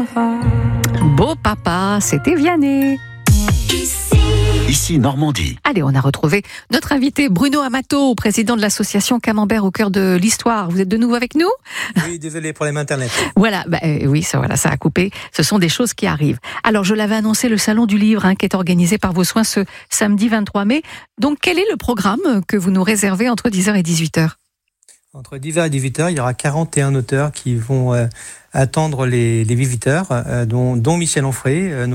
t'aimera. Beau papa, c'était Vianney. Ici Normandie. Allez, on a retrouvé notre invité Bruno Amato, président de l'association Camembert au cœur de l'histoire. Vous êtes de nouveau avec nous ? Oui, désolé, problème internet. Voilà, oui, ça a coupé. Ce sont des choses qui arrivent. Alors, je l'avais annoncé, le Salon du Livre, qui est organisé par vos soins ce samedi 23 mai. Donc, quel est le programme que vous nous réservez entre 10h et 18h ? Entre 10h et 18h, il y aura 41 auteurs qui vont attendre les visiteurs, dont Michel Onfray,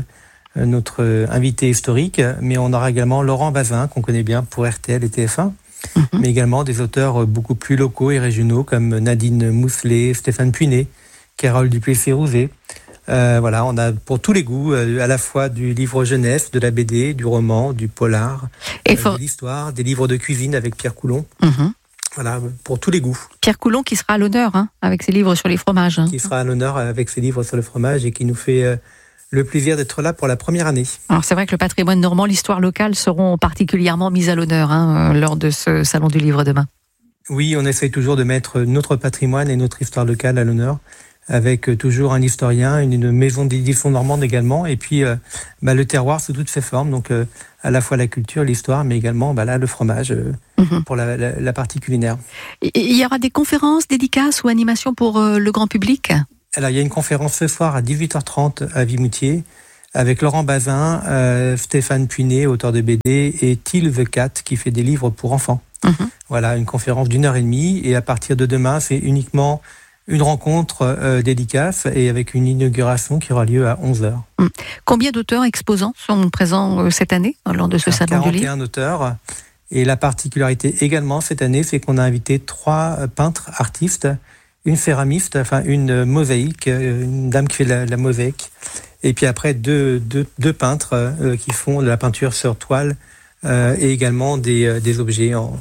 notre invité historique, mais on aura également Laurent Bazin, qu'on connaît bien pour RTL et TF1, mais également des auteurs beaucoup plus locaux et régionaux comme Nadine Mousselet, Stéphane Puinet, Carole Duplessis-Rouzet. Voilà, on a pour tous les goûts, à la fois du livre jeunesse, de la BD, du roman, du polar, de l'histoire, des livres de cuisine avec Pierre Coulon. Voilà, pour tous les goûts. Pierre Coulon qui sera à l'honneur avec ses livres sur les fromages. Qui sera à l'honneur avec ses livres sur le fromage et qui nous fait le plaisir d'être là pour la première année. Alors c'est vrai que le patrimoine normand, l'histoire locale seront particulièrement mises à l'honneur lors de ce Salon du Livre demain. Oui, on essaye toujours de mettre notre patrimoine et notre histoire locale à l'honneur, avec toujours un historien, une maison d'édition normande également, et puis le terroir sous toutes ses formes, donc à la fois la culture, l'histoire, mais également le fromage pour la partie culinaire. Il y aura des conférences, dédicaces ou animations pour le grand public ? Alors, il y a une conférence ce soir à 18h30 à Vimoutier avec Laurent Bazin, Stéphane Puinet, auteur de BD, et Till the Cat, qui fait des livres pour enfants. Voilà, une conférence d'1h30. Et à partir de demain, c'est uniquement une rencontre dédicace et avec une inauguration qui aura lieu à 11h. Combien d'auteurs exposants sont présents cette année lors de ce Salon du Livre ? 41 auteurs. Et la particularité également cette année, c'est qu'on a invité 3 peintres artistes, une céramiste, une mosaïque, une dame qui fait la mosaïque, et puis après deux peintres qui font de la peinture sur toile et également des objets en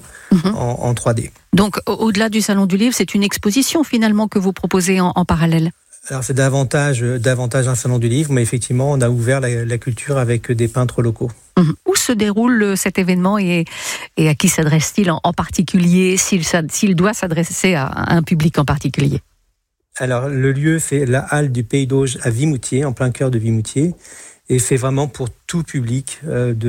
3D. Donc au-delà du Salon du Livre, c'est une exposition finalement que vous proposez en parallèle ? Alors c'est davantage un Salon du Livre, mais effectivement on a ouvert la culture avec des peintres locaux. Où se déroule cet événement et à qui s'adresse-t-il en particulier, s'il doit s'adresser à un public en particulier ? Alors le lieu, c'est la halle du Pays d'Auge à Vimoutier, en plein cœur de Vimoutier. Et c'est vraiment pour tout public,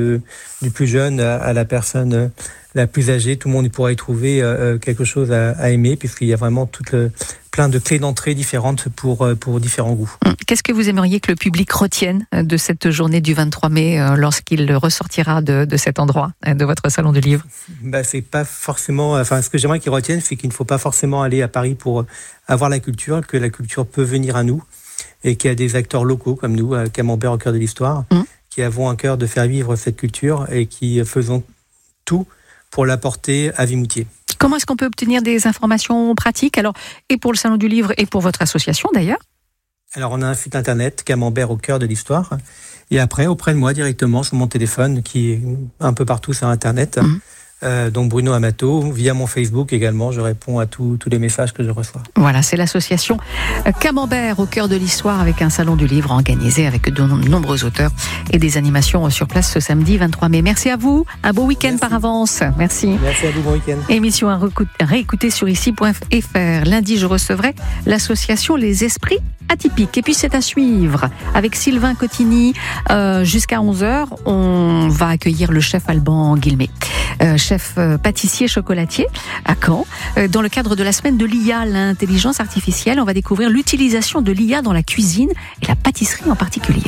du plus jeune à la personne la plus âgée. Tout le monde pourra y trouver quelque chose à aimer, puisqu'il y a vraiment plein de clés d'entrée différentes pour différents goûts. Qu'est-ce que vous aimeriez que le public retienne de cette journée du 23 mai lorsqu'il ressortira de cet endroit, de votre Salon du Livre ? C'est pas forcément... ce que j'aimerais qu'ils retiennent, c'est qu'il ne faut pas forcément aller à Paris pour avoir la culture, que la culture peut venir à nous, et qu'il y a des acteurs locaux comme nous, à Camembert au cœur de l'histoire, qui avons un cœur de faire vivre cette culture et qui faisons tout pour la porter à Vimoutier. Comment est-ce qu'on peut obtenir des informations pratiques, alors, et pour le Salon du Livre et pour votre association d'ailleurs ? Alors on a un site internet, Camembert au cœur de l'histoire, et après auprès de moi directement sur mon téléphone qui est un peu partout sur internet. Donc Bruno Amato, via mon Facebook également, je réponds à tous les messages que je reçois. Voilà, c'est l'association Camembert au cœur de l'histoire, avec un Salon du Livre organisé avec de nombreux auteurs et des animations sur place ce samedi 23 mai. Merci à vous, un beau week-end par avance. Merci. Merci à vous, bon week-end. Émission à réécouter sur ici.fr. Lundi, je recevrai l'association Les Esprits Atypiques. Et puis c'est à suivre avec Sylvain Cotigny jusqu'à 11h. On va accueillir le chef Alban Guillemet, chef pâtissier chocolatier à Caen. Dans le cadre de la semaine de l'IA, l'intelligence artificielle, on va découvrir l'utilisation de l'IA dans la cuisine et la pâtisserie en particulier.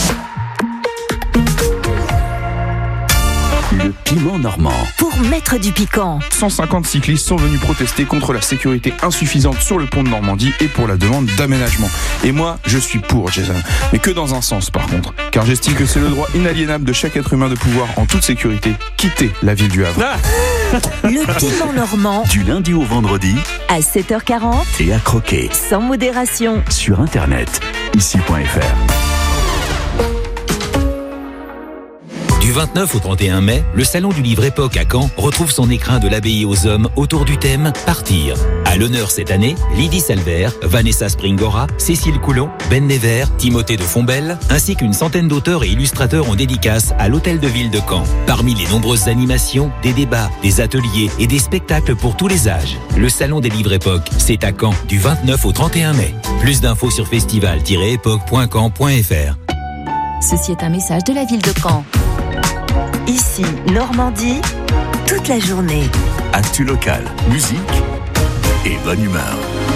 Le piment normand. Pour mettre du piquant. 150 cyclistes sont venus protester contre la sécurité insuffisante sur le pont de Normandie et pour la demande d'aménagement. Et moi, je suis pour, Jason. Mais que dans un sens, par contre. Car j'estime que c'est le droit inaliénable de chaque être humain de pouvoir, en toute sécurité, quitter la ville du Havre. Le piment normand. Du lundi au vendredi. À 7h40. Et à croquer. Sans modération. Sur Internet. Ici.fr. Du Du 29 au 31 mai, le Salon du Livre Époque à Caen retrouve son écrin de l'abbaye aux hommes autour du thème « Partir ». À l'honneur cette année, Lydie Salver, Vanessa Springora, Cécile Coulon, Ben Never, Timothée de Fombelle, ainsi qu'une centaine d'auteurs et illustrateurs en dédicace à l'Hôtel de Ville de Caen. Parmi les nombreuses animations, des débats, des ateliers et des spectacles pour tous les âges. Le Salon des Livres Époque, c'est à Caen, du 29 au 31 mai. Plus d'infos sur festival-époque.caen.fr. Ceci est un message de la ville de Caen. Ici, Normandie, toute la journée. Actu local, musique et bonne humeur.